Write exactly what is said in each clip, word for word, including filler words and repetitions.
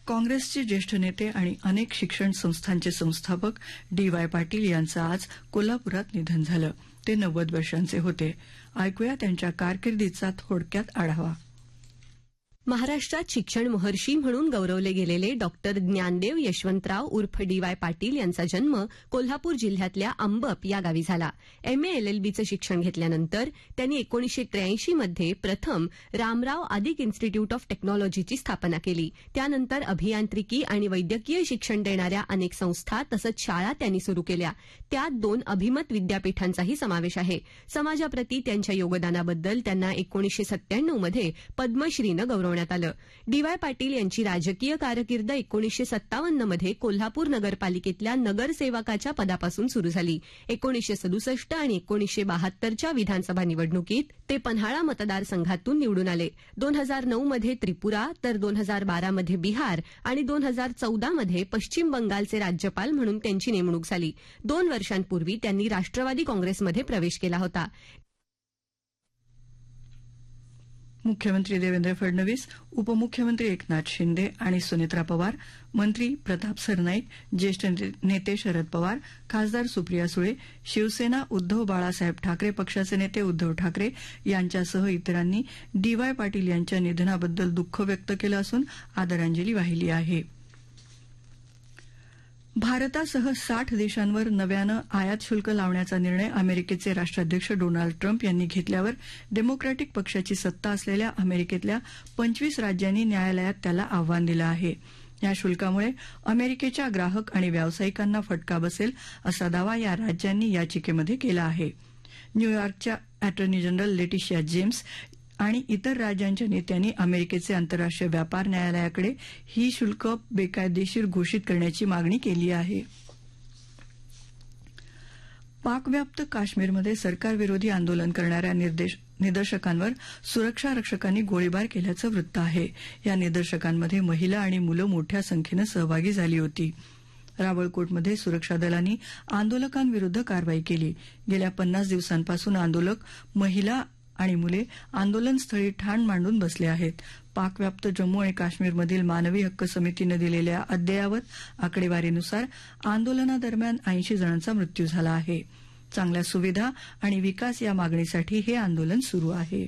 काँग्रेसचे ज्येष्ठ नेते आणि अनेक शिक्षण संस्थांचे संस्थापक डी वाय पाटील यांचं आज कोल्हापुरात निधन झालं. ते नव्वद वर्षांचे होते. ऐकूया त्यांच्या कारकिर्दीचा थोडक्यात आढावा. महाराष्ट्रात शिक्षण महर्षी म्हणून गौरवले गेलेले डॉक्टर ज्ञानदेव यशवंतराव उर्फ डी वाय पाटील यांचा जन्म कोल्हापूर जिल्ह्यातल्या अंबप या गावी झाला. एमए एलएलबीचं शिक्षण घेतल्यानंतर त्यांनी एकोणीसशे त्र्याऐंशी मध्ये प्रथम रामराव आदिक इन्स्टिट्यूट ऑफ टेक्नॉलॉजीची स्थापना केली. त्यानंतर अभियांत्रिकी आणि वैद्यकीय शिक्षण देणाऱ्या अनेक संस्था तसंच शाळा त्यांनी सुरू केल्या. त्यात दोन अभिमत विद्यापीठांचाही समावेश आहे. समाजाप्रती त्यांच्या योगदानाबद्दल त्यांना एकोणीसशे सत्त्याण्णव मध्ये पद्मश्रीनं गौरव डी वाय पाटील यांची राजकीय कारकीर्द एकोणीसशे सत्तावन्न मध्ये कोल्हापूर नगरपालिकेतल्या नगरसेवकाच्या पदापासून सुरू झाली. एकोणीसशे सदुसष्ट आणि एकोणीसशे बहात्तरच्या विधानसभा निवडणुकीत ते पन्हाळा मतदारसंघातून निवडून आले. दोन हजार नऊ मध्ये त्रिपुरा तर दोन हजार बारा मध्ये बिहार आणि दोन हजार चौदा मध्ये पश्चिम बंगालचे राज्यपाल म्हणून त्यांची नेमणूक झाली. दोन वर्षांपूर्वी त्यांनी राष्ट्रवादी काँग्रेसमध्ये प्रवेश केला होता. मुख्यमंत्री देवेंद्र फडणवीस, उपमुख्यमंत्री एकनाथ शिंदे आणि सुनेत्रा पवार, मंत्री प्रताप सरनाईक, ज्येष्ठ नेते शरद पवार, खासदार सुप्रिया सुळे, शिवसेना उद्धव बाळासाहेब ठाकरे पक्षाचे नेते उद्धव ठाकरे यांच्यासह इतरांनी डी वाय पाटील यांच्या निधनाबद्दल दुःख व्यक्त केलं असून आदरांजली वाहिली आहे. भारतासह साठ देशांवर नव्यानं आयात शुल्क लावण्याचा निर्णय अमेरिकेचे राष्ट्राध्यक्ष डोनाल्ड ट्रम्प यांनी घेतल्यावर डेमोक्रॅटिक पक्षाची सत्ता असलेल्या अमेरिकेतल्या पंचवीस राज्यांनी न्यायालयात त्याला आव्हान दिलं आहे. या शुल्कामुळे अमेरिकेच्या ग्राहक आणि व्यावसायिकांना फटका बसेल असा दावा या राज्यांनी याचिकेमध्ये केला आहे. न्यूयॉर्कच्या अटॉर्नी जनरल लेटिशिया जेम्स आणि इतर राज्यांच्या नेत्यांनी अमेरिकेचे आंतरराष्ट्रीय व्यापार न्यायालयाकडे ही शुल्क बेकायदेशीर घोषित करण्याची मागणी केली आहे. पाकव्याप्त काश्मीरमध्ये सरकारविरोधी आंदोलन करणाऱ्या निदर्शकांवर सुरक्षा रक्षकांनी गोळीबार केल्याचं वृत्त आहे. या निदर्शकांमध्ये महिला आणि मुलं मोठ्या संख्येनं सहभागी झाली होती. रावळकोटमध्ये सुरक्षा दलांनी आंदोलकांविरुद्ध कारवाई केली. गेल्या पन्नास दिवसांपासून आंदोलक, महिला आणि मुले आंदोलनस्थळी ठाण मांडून बसले आहेत. पाकव्याप्त जम्मू आणि काश्मीरमधील मानवी हक्क समितीनं दिलेल्या अद्ययावत आकडेवारीनुसार आंदोलनादरम्यान ऐंशी जणांचा मृत्यू झाला आहे. चांगल्या सुविधा आणि विकास या मागणीसाठी हे आंदोलन सुरू आहे.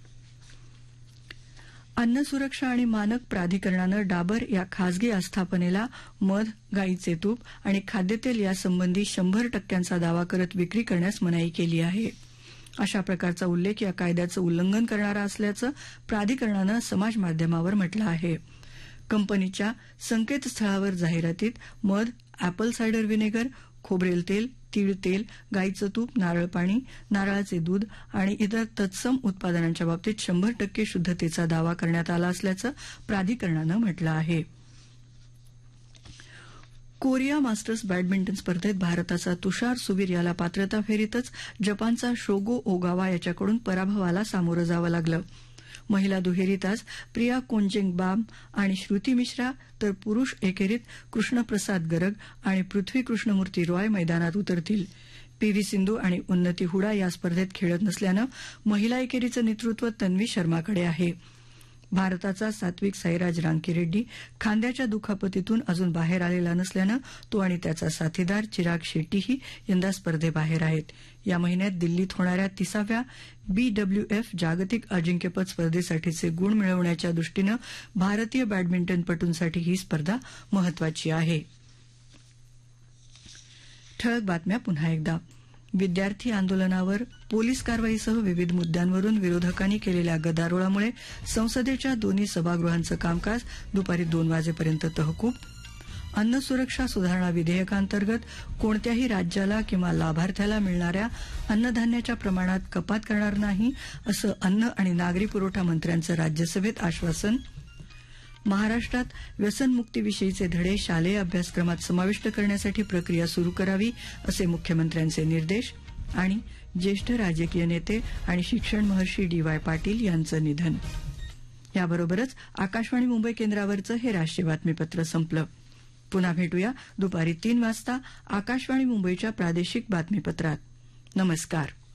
अन्न सुरक्षा आणि मानक प्राधिकरणानं डाबर या खासगी आस्थापनेला मध, गाईचे तूप आणि खाद्यतेल यासंबंधी शंभर टक्क्यांचा दावा करत विक्री करण्यास मनाई केली आहे. अशा प्रकारचा उल्लेख या कायद्याचं उल्लंघन करणारा असल्याचं प्राधिकरणानं समाजमाध्यमावर म्हटलं आहे. कंपनीच्या संकेतस्थळावर जाहिरातीत मध, अॅपल सायडर व्हिनेगर, खोबरेल तेल, तीळ तेल, गाईचं तूप, नारळ पाणी, नारळाचे दूध आणि इतर तत्सम उत्पादनांच्या बाबतीत शंभर टक्के शुद्धतेचा दावा करण्यात आला असल्याचं प्राधिकरणानं म्हटलं आहे. कोरिया मास्टर्स बॅडमिंटन स्पर्धेत भारताचा तुषार सुवीर याला पात्रता फेरीतच जपानचा शोगो ओगावा याच्याकडून पराभवाला सामोरं जावं लागलं. महिला दुहेरीत आज प्रिया कोंजेंगबाम आणि श्रुती मिश्रा तर पुरुष एकेरीत कृष्णप्रसाद गरग आणि पृथ्वी कृष्णमूर्ती रॉय मैदानात उतरतील. पी व्ही सिंधू आणि उन्नती हुडा या स्पर्धेत खेळत नसल्यानं महिला एकेरीचं नेतृत्व तन्वी शर्माकडे आहे. भारताचा सात्विक साईराज रांकीरेड्डी खांद्याच्या दुखापतीतून अजून बाहेर आलेला नसल्यानं तो आणि त्याचा साथीदार चिराग शेट्टीही यंदा स्पर्धेबाहेर आहेत. या महिन्यात दिल्लीत होणाऱ्या तिसाव्या बीडब्ल्यूएफ जागतिक अजिंक्यपद स्पर्धेसाठीचे गुण मिळवण्याच्या दृष्टीनं भारतीय बॅडमिंटनपटूंसाठी ही स्पर्धा महत्वाची आहे. ठळक बातम्या पुन्हा एकदा. विद्यार्थी आंदोलनावर पोलीस कारवाईसह विविध मुद्द्यांवरून विरोधकांनी केलेल्या गदारोळामुळे संसदेच्या दोन्ही सभागृहांचं कामकाज दुपारी दोन वाजेपर्यंत तहकूब. अन्न सुरक्षा सुधारणा विधेयकांतर्गत कोणत्याही राज्याला किंवा लाभार्थ्याला मिळणाऱ्या अन्नधान्याच्या प्रमाणात कपात करणार नाही असं अन्न आणि नागरी पुरवठा मंत्र्यांचं राज्यसभेत आश्वासन. महाराष्ट्रात व्यसनमुक्तीविषयीचे धडे शालेय अभ्यासक्रमात समाविष्ट करण्यासाठी प्रक्रिया सुरू करावी असे मुख्यमंत्र्यांचे निर्देश. आणि ज्येष्ठ राजकीय नेते आणि शिक्षण महर्षी डी वाय पाटील यांचं निधन. याबरोबरच आकाशवाणी मुंबई केंद्रावरचं हे राष्ट्रीय बातमीपत्र संपलं. पुन्हा भेटूया दुपारी तीन वाजता आकाशवाणी मुंबईच्या प्रादेशिक बातमीपत्रात. नमस्कार.